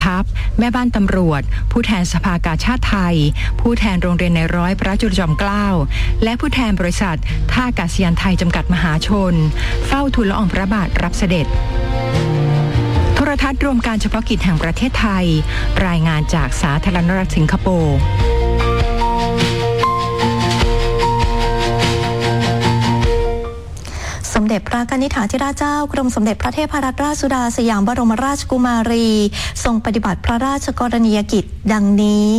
ทัพแม่บ้านตำรวจผู้แทนสภากาชาดไทยผู้แทนโรงเรียนในร้อยพระจุลจอมเกล้าและผู้แทนบริษัทท่าอากาศยานไทยจำกัดมหาชนเฝ้าทูลละอองพระบาทรับเสด็จโทรทัศน์รวมการเฉพาะกิจแห่งประเทศไทยรายงานจากสาธารณรัฐสิงคโปร์สมเด็จพระกนิษฐาธิราชเจ้ากรมสมเด็จพระเทพรัตนราชสุดาสยามบรมราชกุมารีทรงปฏิบัติพระราชกรณียกิจดังนี้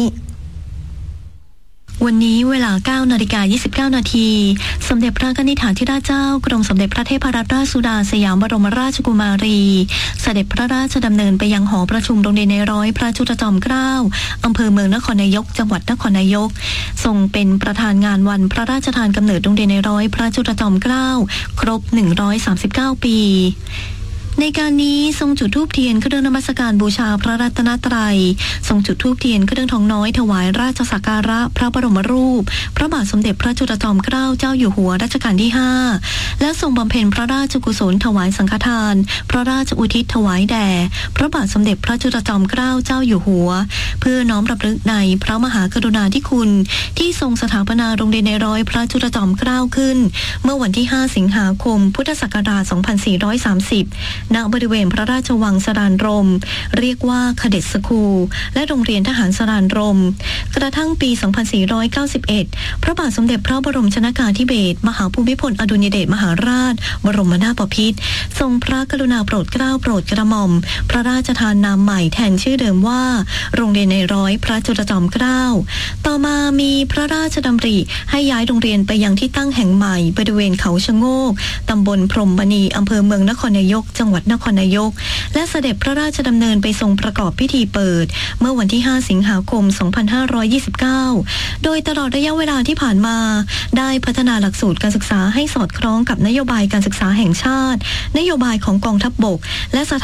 วันนี้เวลา 9:29 นาทีสมเด็จพระกนิษฐาธิราชเจ้ากรมสมเด็จพระเทพรัตนราชสุดาสยามบรมราชกุมารีเสด็จพระราชดำเนินไปยังหอประชุมโรงเรียนในร้อยพระจุลจอมเกล้าอำเภอเมืองนครนายกจังหวัดนครนายกทรงเป็นประธานงานวันพระราชทานกำเนิดโรงเรียนในร้อยพระจุลจอมเกล้าครบ139 ปีในการนี้ทรงจุดธูปเทียนเครื่องนมัสการบูชาพระรัตนตรัยทรงจุดธูปเทียนเครื่องทองน้อยถวายราชสักการะพระบรมรูปพระบาทสมเด็จพระจุลจอมเกล้าเจ้าอยู่หัวรัชกาลที่5และทรงบำเพ็ญพระราชกุศลถวายสังฆทานพระราชอุทิศถวายแด่พระบาทสมเด็จพระจุลจอมเกล้าเจ้าอยู่หัวเพื่อน้อมรำลึกในพระมหากรุณาธิคุณที่ทรงสถาปนาโรงเรียนในร้อยพระจุลจอมเกล้าขึ้นเมื่อวันที่5สิงหาคมพุทธศักราช2430ณบริเวณพระราชวังสรานรมเรียกว่าคเด็ดสคูลและโรงเรียนทหารสรานรมกระทั่งปี 2491 พระบาทสมเด็จพระบรมชนกาธิเบศรมหาภูมิพลอดุลยเดชมหาราชบรมนาถบพิตรทรงพระกรุณาโปรดเกล้าโปรดกระหม่อมพระราชทานนามใหม่แทนชื่อเดิมว่าโรงเรียนในร้อยพระจุลจอมเกล้าต่อมามีพระราชดำริให้ย้ายโรงเรียนไปยังที่ตั้งแห่งใหม่บริเวณเขาชะโงกตำบลพรหมมณีอำเภอเมืองนครนายกจังหวัดนครนายกและเสด็จพระราชดำเนินไปทรงประกอบพิธีเปิดเมื่อวันที่5สิงหาคม2529โดยตลอดระยะเวลาที่ผ่านมาได้พัฒนาหลักสูตรการศึกษาให้สอดคล้องกับนโยบายการศึกษาแห่งชาตินโยบายของกองทัพบกและ